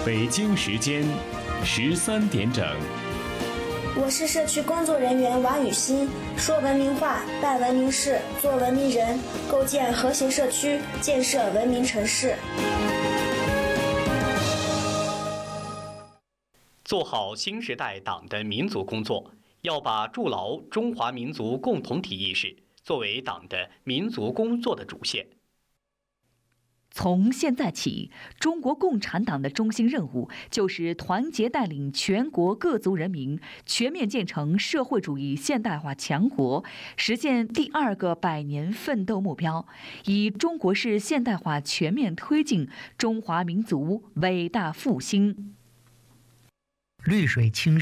北京时间13点整。 我是社区工作人员王雨欣，说文明话，办文明事，做文明人，构建和谐社区，建设文明城市。 做好新时代党的民族工作，要把筑牢中华民族共同体意识作为党的民族工作的主线。 从现在起，中国共产党的中心任务就是团结带领全国各族人民全面建成社会主义现代化强国，实现第2个100年奋斗目标，以中国式现代化全面推进中华民族伟大复兴。 绿水青